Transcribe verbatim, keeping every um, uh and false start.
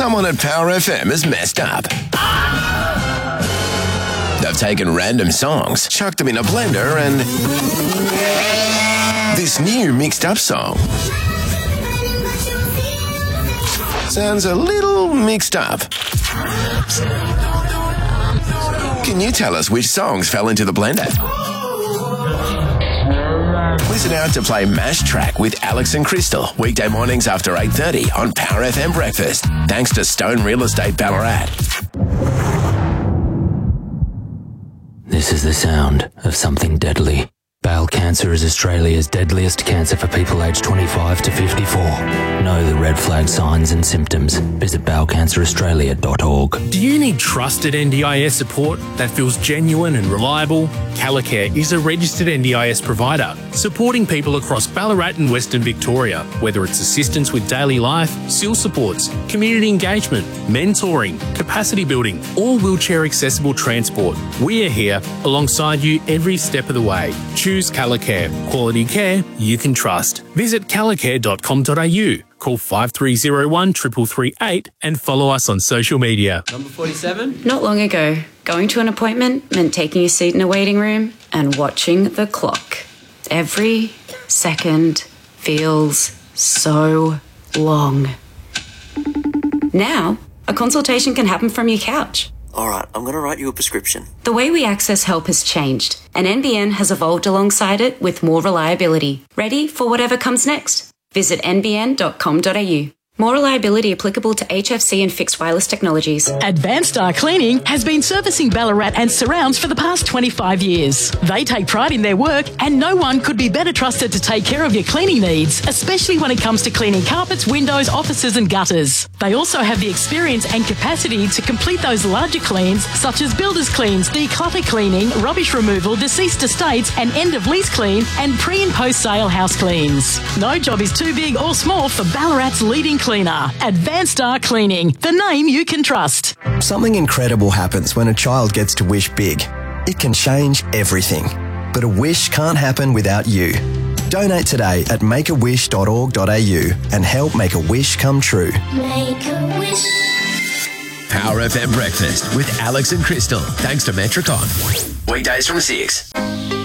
Someone at Power F M has messed up. They've taken random songs, chucked them in a blender, and this new mixed up song sounds a little mixed up. Can you tell us which songs fell into the blender? Listen out to play Mash Track with Alex and Crystal, weekday mornings after eight thirty on Power F M Breakfast, thanks to Stone Real Estate Ballarat. This is the sound of something deadly. Bowel cancer is Australia's deadliest cancer for people aged twenty-five to fifty-four. Know the red flag signs and symptoms. Visit bowel cancer australia dot org. Do you need trusted N D I S support that feels genuine and reliable? Callacare is a registered N D I S provider, supporting people across Ballarat and Western Victoria, whether it's assistance with daily life, S I L supports, community engagement, mentoring, capacity building, or wheelchair accessible transport. We are here alongside you every step of the way. Choose Callacare. Quality care you can trust. Visit callacare dot com dot a u. Call five three zero one, three three three eight and follow us on social media. Number forty-seven? Not long ago, going to an appointment meant taking a seat in a waiting room and watching the clock. Every second feels so long. Now, a consultation can happen from your couch. All right, I'm going to write you a prescription. The way we access help has changed, and N B N has evolved alongside it with more reliability. Ready for whatever comes next? Visit n b n dot com dot a u. More reliability applicable to H F C and fixed wireless technologies. Advanced Star Cleaning has been servicing Ballarat and surrounds for the past twenty-five years. They take pride in their work, and no one could be better trusted to take care of your cleaning needs, especially when it comes to cleaning carpets, windows, offices and gutters. They also have the experience and capacity to complete those larger cleans, such as builders cleans, declutter cleaning, rubbish removal, deceased estates and end of lease clean, and pre and post sale house cleans. No job is too big or small for Ballarat's leading cleaner. Advanced Star Cleaning, the name you can trust. Something incredible happens when a child gets to wish big. It can change everything. But a wish can't happen without you. Donate today at make a wish dot org dot a u and help make a wish come true. Make a wish. Power F M Breakfast with Alex and Crystal, thanks to Metricon. Weekdays from six.